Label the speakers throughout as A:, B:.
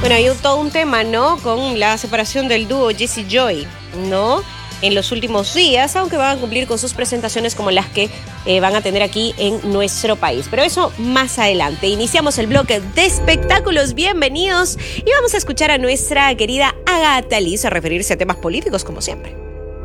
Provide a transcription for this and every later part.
A: Bueno, hay todo un tema, ¿no? Con la separación del dúo Jessie Joy, ¿no? En los últimos días, aunque van a cumplir con sus presentaciones como las que van a tener aquí en nuestro país. Pero eso más adelante. Iniciamos el bloque de espectáculos. Bienvenidos. Y vamos a escuchar a nuestra querida Agatha Liz a referirse a temas políticos, como siempre.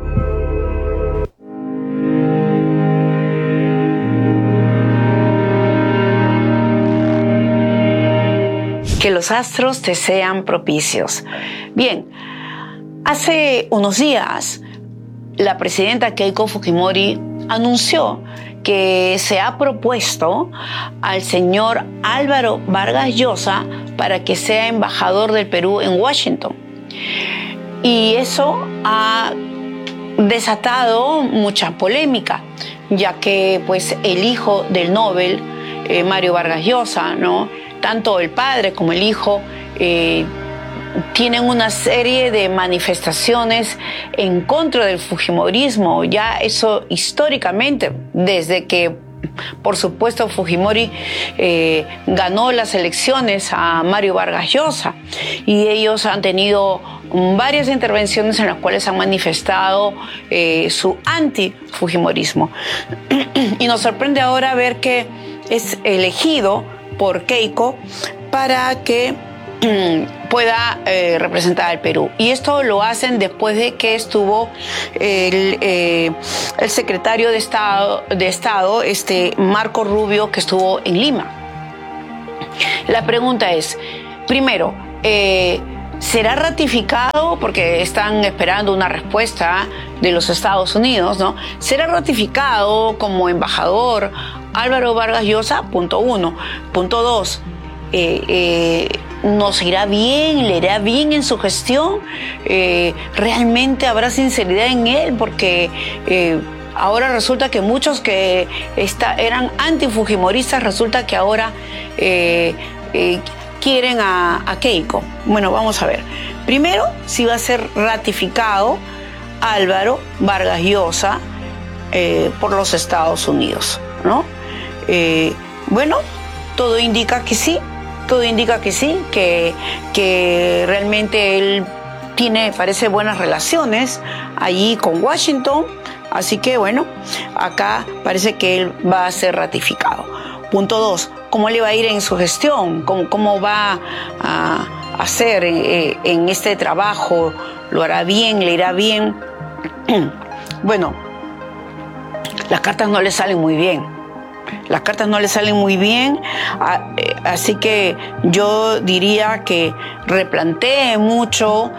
B: Que los astros te sean propicios. Bien, hace unos días la presidenta Keiko Fujimori anunció que se ha propuesto al señor Álvaro Vargas Llosa para que sea embajador del Perú en Washington. Y eso ha desatado mucha polémica, ya que pues el hijo del Nobel, Mario Vargas Llosa, ¿no? Tanto el padre como el hijo tienen una serie de manifestaciones en contra del fujimorismo. Ya eso históricamente, desde que, por supuesto, Fujimori ganó las elecciones a Mario Vargas Llosa, y ellos han tenido varias intervenciones en las cuales han manifestado su anti-fujimorismo. Y nos sorprende ahora ver que es elegido por Keiko para que pueda representar al Perú. Y esto lo hacen después de que estuvo el secretario de Estado, Marco Rubio, que estuvo en Lima. La pregunta es, primero, ¿será ratificado? Porque están esperando una respuesta de los Estados Unidos, ¿no? ¿Será ratificado como embajador Álvaro Vargas Llosa? Punto uno. Punto dos, ¿nos irá bien? ¿Le irá bien en su gestión? ¿Realmente habrá sinceridad en él? Porque ahora resulta que muchos que eran antifujimoristas, resulta que ahora quieren a Keiko. Bueno, vamos a ver. Primero, si va a ser ratificado Álvaro Vargas Llosa por los Estados Unidos, ¿no? Bueno, todo indica que sí, que realmente él parece buenas relaciones allí con Washington, así que bueno, acá parece que él va a ser ratificado. Punto dos, ¿cómo le va a ir en su gestión? ¿Cómo va a hacer en este trabajo? ¿Lo hará bien? ¿Le irá bien? Bueno, las cartas no le salen muy bien. Así que yo diría que replantee mucho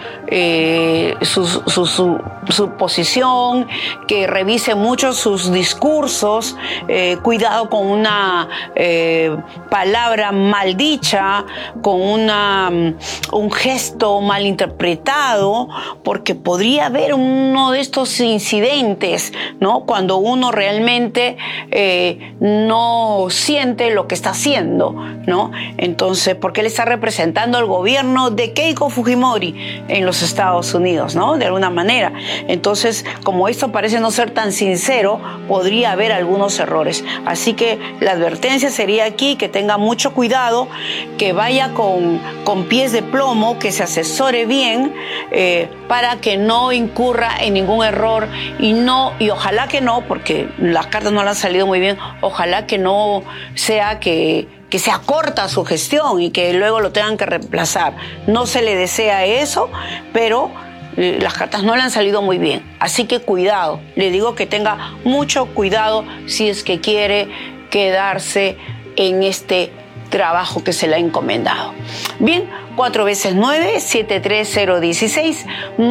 B: su posición, que revise mucho sus discursos, cuidado con una palabra mal dicha, con un gesto mal interpretado, porque podría haber uno de estos incidentes, ¿no? Cuando uno realmente no siente lo que está haciendo, ¿no? Entonces, porque él está representando al gobierno de Keiko Fujimori en los Estados Unidos, ¿no? De alguna manera. Entonces, como esto parece no ser tan sincero, podría haber algunos errores. Así que la advertencia sería aquí que tenga mucho cuidado, que vaya con pies de plomo, que se asesore bien para que no incurra en ningún error y ojalá que no, porque las cartas no le han salido muy bien, ojalá que no sea que sea corta su gestión y que luego lo tengan que reemplazar. No se le desea eso, pero las cartas no le han salido muy bien. Así que cuidado, le digo que tenga mucho cuidado si es que quiere quedarse en este trabajo que se le ha encomendado. Bien, 4 veces 9, 73016,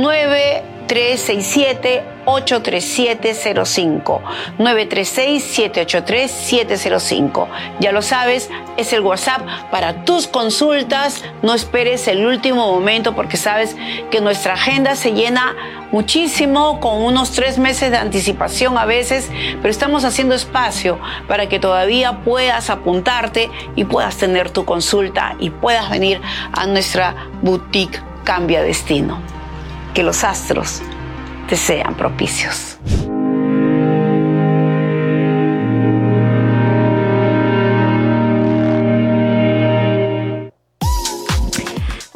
B: 9367-83705, 936-783-705. Ya lo sabes, es el WhatsApp para tus consultas. No esperes el último momento porque sabes que nuestra agenda se llena muchísimo, con unos 3 meses de anticipación a veces, pero estamos haciendo espacio para que todavía puedas apuntarte y puedas tener tu consulta y puedas venir a nuestra boutique Cambia Destino. Que los astros te sean propicios.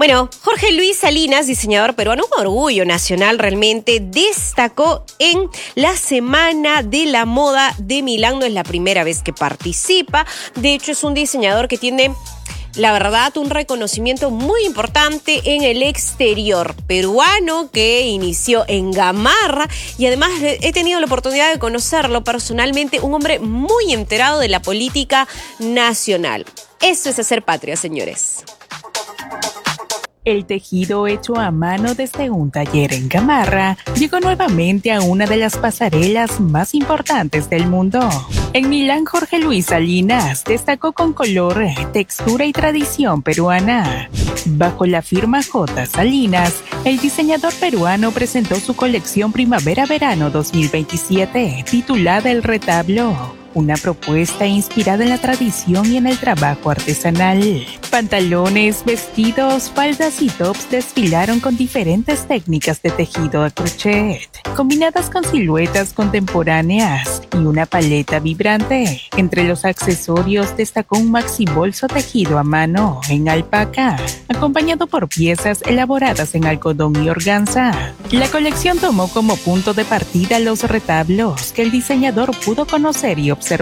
A: Bueno, Jorge Luis Salinas, diseñador peruano, un orgullo nacional realmente, destacó en la Semana de la Moda de Milán. No es la primera vez que participa. De hecho, es un diseñador que tiene, la verdad, un reconocimiento muy importante en el exterior. Peruano que inició en Gamarra y además he tenido la oportunidad de conocerlo personalmente, un hombre muy enterado de la política nacional. Eso es hacer patria, señores.
C: El tejido hecho a mano desde un taller en Gamarra llegó nuevamente a una de las pasarelas más importantes del mundo. En Milán, Jorge Luis Salinas destacó con color, textura y tradición peruana. Bajo la firma J. Salinas, el diseñador peruano presentó su colección Primavera-Verano 2027, titulada El Retablo. Una propuesta inspirada en la tradición y en el trabajo artesanal. Pantalones, vestidos, faldas y tops desfilaron con diferentes técnicas de tejido a crochet, combinadas con siluetas contemporáneas y una paleta vibrante. Entre los accesorios destacó un maxi bolso tejido a mano en alpaca, acompañado por piezas elaboradas en algodón y organza. La colección tomó como punto de partida los retablos que el diseñador pudo conocer y observar.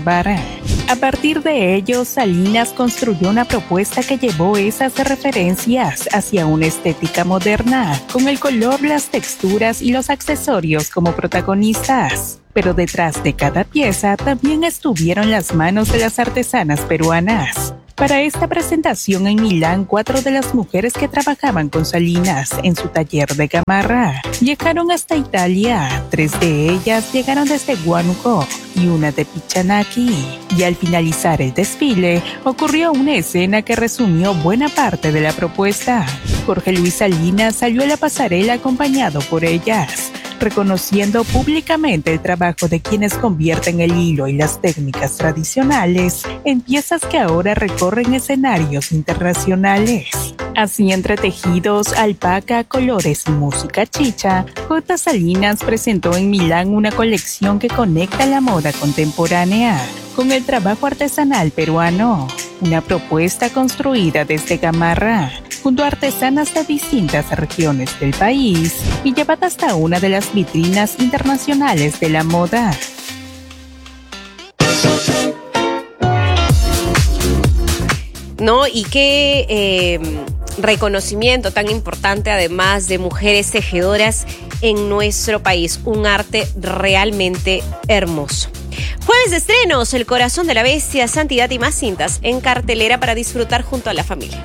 C: A partir de ello, Salinas construyó una propuesta que llevó esas referencias hacia una estética moderna, con el color, las texturas y los accesorios como protagonistas. Pero detrás de cada pieza también estuvieron las manos de las artesanas peruanas. Para esta presentación en Milán, 4 de las mujeres que trabajaban con Salinas en su taller de Gamarra viajaron hasta Italia. 3 de ellas llegaron desde Huánuco y una de Pichanaki. Y al finalizar el desfile, ocurrió una escena que resumió buena parte de la propuesta. Jorge Luis Salinas salió a la pasarela acompañado por ellas, reconociendo públicamente el trabajo de quienes convierten el hilo y las técnicas tradicionales en piezas que ahora recorren escenarios internacionales. Así, entre tejidos, alpaca, colores y música chicha, J. Salinas presentó en Milán una colección que conecta la moda contemporánea con el trabajo artesanal peruano. Una propuesta construida desde Gamarra, junto a artesanas de distintas regiones del país y llevada hasta una de las vitrinas internacionales de la moda.
A: ¿No? Y qué reconocimiento tan importante, además de mujeres tejedoras en nuestro país. Un arte realmente hermoso. Jueves de estrenos, El Corazón de la Bestia, Santidad y más cintas en cartelera para disfrutar junto a la familia.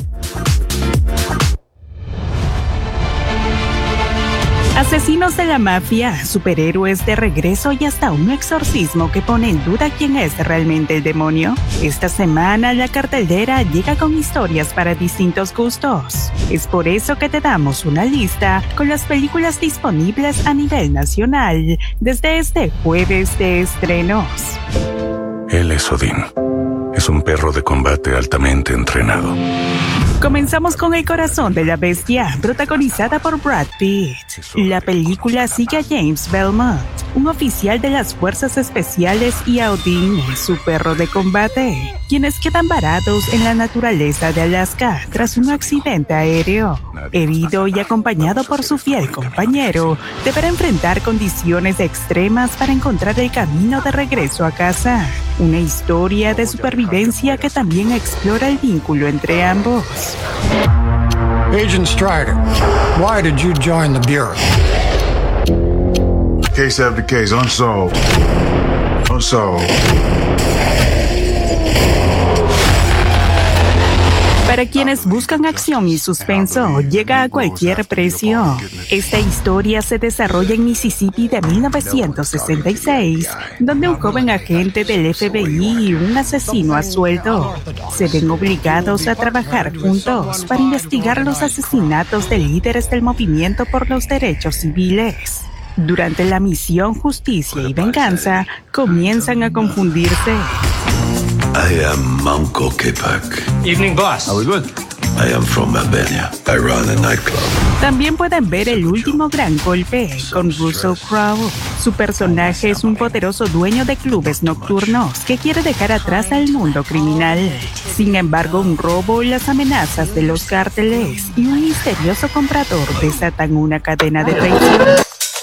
C: Asesinos de la mafia, superhéroes de regreso y hasta un exorcismo que pone en duda quién es realmente el demonio. Esta semana la cartelera llega con historias para distintos gustos. Es por eso que te damos una lista con las películas disponibles a nivel nacional desde este jueves de estrenos.
D: Él es Odín. Es un perro de combate altamente entrenado.
C: Comenzamos con El Corazón de la Bestia, protagonizada por Brad Pitt. La película sigue a James Belmont, un oficial de las Fuerzas Especiales, y a Odín, su perro de combate, quienes quedan varados en la naturaleza de Alaska tras un accidente aéreo. Herido y acompañado por su fiel compañero, deberá enfrentar condiciones extremas para encontrar el camino de regreso a casa. Una historia de supervivencia que también explora el vínculo entre ambos.
E: Agent Strider, why did you join the Bureau?
F: Case after case, unsolved. Unsolved.
C: Para quienes buscan acción y suspenso, llega a cualquier precio. Esta historia se desarrolla en Mississippi de 1966, donde un joven agente del FBI y un asesino a sueldo se ven obligados a trabajar juntos para investigar los asesinatos de líderes del movimiento por los derechos civiles. Durante la misión, justicia y venganza comienzan a confundirse.
G: I am Manco Capac.
H: Evening, boss.
F: Are we good?
G: I am from Albania. I run a nightclub.
C: También pueden ver El último gran golpe con Russell Crowe. Su personaje es un poderoso dueño de clubes nocturnos que quiere dejar atrás al mundo criminal. Sin embargo, un robo, las amenazas de los cárteles y un misterioso comprador desatan una cadena de traición.